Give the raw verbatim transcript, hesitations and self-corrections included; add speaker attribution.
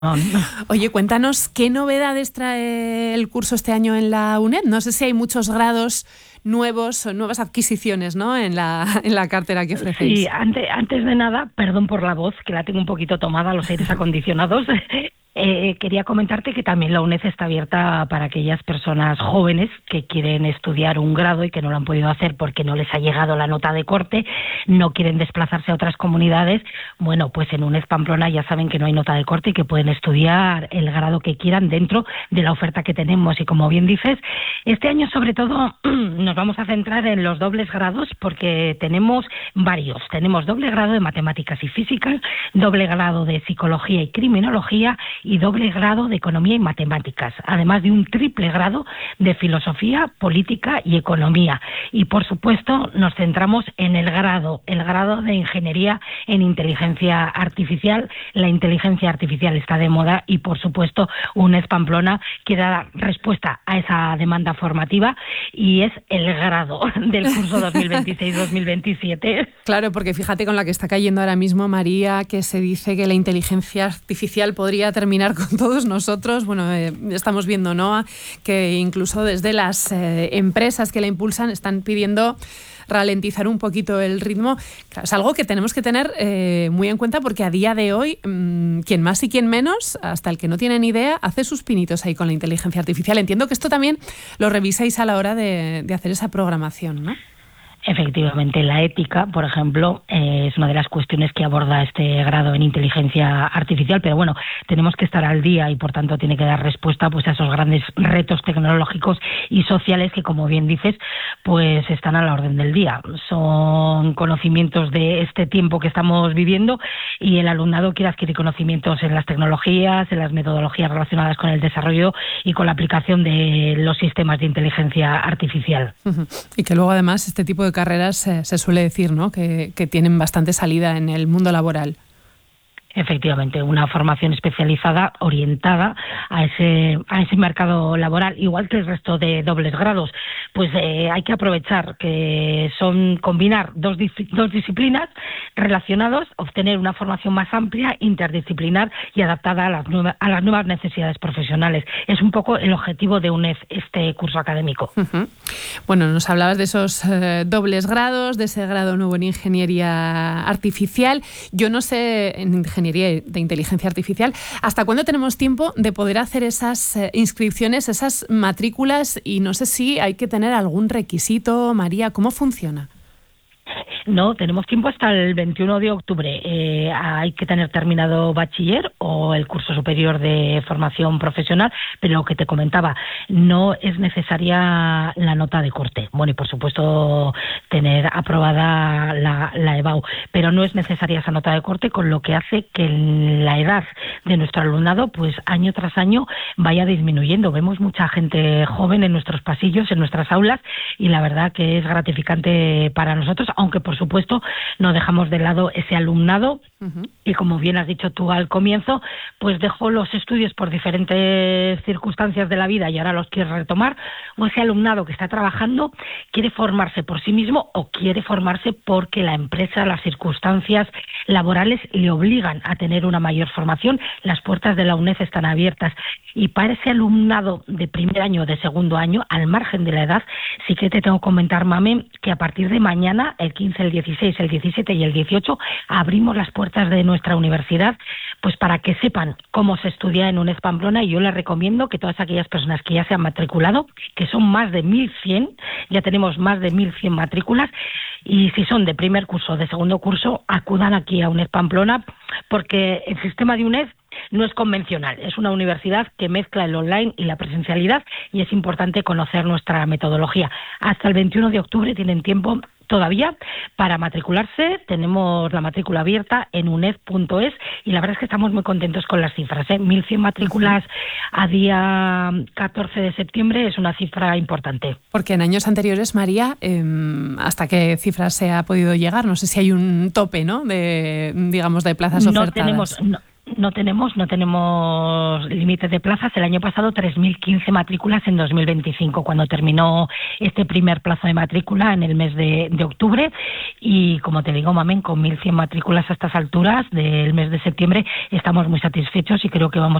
Speaker 1: Oye, cuéntanos qué novedades trae el curso este año en la UNED. No sé si hay muchos grados nuevos o nuevas adquisiciones, ¿no?, en la, en la cartera que ofrecéis.
Speaker 2: Sí, antes, antes de nada, perdón por la voz, que la tengo un poquito tomada, los aires acondicionados. Eh, quería comentarte que también la UNED está abierta para aquellas personas jóvenes que quieren estudiar un grado y que no lo han podido hacer porque no les ha llegado la nota de corte, no quieren desplazarse a otras comunidades. Bueno, pues en UNED Pamplona ya saben que no hay nota de corte y que pueden estudiar el grado que quieran dentro de la oferta que tenemos. Y como bien dices, este año sobre todo nos vamos a centrar en los dobles grados porque tenemos varios. Tenemos doble grado de matemáticas y física, doble grado de psicología y criminología y doble grado de economía y matemáticas, además de un triple grado de filosofía, política y economía. Y por supuesto nos centramos en el grado, el grado de ingeniería en inteligencia artificial. La inteligencia artificial está de moda y por supuesto UNED Pamplona quiere dar respuesta a esa demanda formativa y es el grado del curso dos mil veintiséis dos mil veintisiete.
Speaker 1: Claro, porque fíjate con la que está cayendo ahora mismo María, que se dice que la inteligencia artificial podría terminar con todos nosotros. Bueno, eh, estamos viendo, ¿no?, que incluso desde las eh, empresas que la impulsan están pidiendo ralentizar un poquito el ritmo. Claro, es algo que tenemos que tener eh, muy en cuenta porque a día de hoy, mmm, quien más y quien menos, hasta el que no tiene ni idea, hace sus pinitos ahí con la inteligencia artificial. Entiendo que esto también lo revisáis a la hora de, de hacer esa programación, ¿no?
Speaker 2: Efectivamente, la ética, por ejemplo, eh, es una de las cuestiones que aborda este grado en inteligencia artificial, pero bueno, tenemos que estar al día y por tanto tiene que dar respuesta pues a esos grandes retos tecnológicos y sociales que, como bien dices, pues están a la orden del día. Son conocimientos de este tiempo que estamos viviendo y el alumnado quiere adquirir conocimientos en las tecnologías, en las metodologías relacionadas con el desarrollo y con la aplicación de los sistemas de inteligencia artificial.
Speaker 1: Uh-huh. Y que luego además este tipo de carreras eh, se suele decir, ¿no?, que, que tienen bastante salida en el mundo laboral.
Speaker 2: Efectivamente, una formación especializada orientada a ese a ese mercado laboral, igual que el resto de dobles grados. Pues eh, hay que aprovechar que son combinar dos, dos disciplinas relacionadas, obtener una formación más amplia, interdisciplinar y adaptada a las, nueva, a las nuevas necesidades profesionales. Es un poco el objetivo de UNED, este curso académico.
Speaker 1: Uh-huh. Bueno, nos hablabas de esos eh, dobles grados, de ese grado nuevo en ingeniería artificial. Yo no sé, en ingeniería de inteligencia artificial, ¿hasta cuándo tenemos tiempo de poder hacer esas eh, inscripciones, esas matrículas? Y no sé si hay que tener algún requisito. María, ¿cómo funciona?
Speaker 2: No, tenemos tiempo hasta el veintiuno de octubre. Eh, hay que tener terminado bachiller o el curso superior de formación profesional, pero lo que te comentaba, no es necesaria la nota de corte. Bueno, y por supuesto tener aprobada la, la EBAU, pero no es necesaria esa nota de corte, con lo que hace que la edad de nuestro alumnado, pues año tras año, vaya disminuyendo. Vemos mucha gente joven en nuestros pasillos, en nuestras aulas, y la verdad que es gratificante para nosotros, aunque por supuesto no dejamos de lado ese alumnado. Uh-huh. Y como bien has dicho tú al comienzo, pues dejó los estudios por diferentes circunstancias de la vida y ahora los quiere retomar, o ese alumnado que está trabajando quiere formarse por sí mismo o quiere formarse porque la empresa, las circunstancias laborales le obligan a tener una mayor formación. Las puertas de la UNED están abiertas y para ese alumnado de primer año o de segundo año, al margen de la edad, sí que te tengo que comentar, Mame, que a partir de mañana, el quince, el dieciséis, el diecisiete y el dieciocho, abrimos las puertas de nuestra universidad pues para que sepan cómo se estudia en UNED Pamplona, y yo les recomiendo que todas aquellas personas que ya se han matriculado, que son más de mil cien, ya tenemos más de mil cien matrículas, y si son de primer curso o de segundo curso, acudan aquí a UNED Pamplona, porque el sistema de UNED no es convencional, es una universidad que mezcla el online y la presencialidad y es importante conocer nuestra metodología. Hasta el veintiuno de octubre tienen tiempo todavía para matricularse. Tenemos la matrícula abierta en uned punto es y la verdad es que estamos muy contentos con las cifras, ¿eh? mil cien matrículas a día catorce de septiembre es una cifra importante.
Speaker 1: Porque en años anteriores, María, eh, ¿hasta qué cifras se ha podido llegar? No sé si hay un tope, ¿no?, de, digamos, de plazas
Speaker 2: no
Speaker 1: ofertadas.
Speaker 2: Tenemos, no. no tenemos no tenemos límite de plazas. El año pasado tres mil quince matrículas en dos mil veinticinco, cuando terminó este primer plazo de matrícula en el mes de, de octubre. Y como te digo, Mamen, con mil cien matrículas a estas alturas del mes de septiembre estamos muy satisfechos y creo que vamos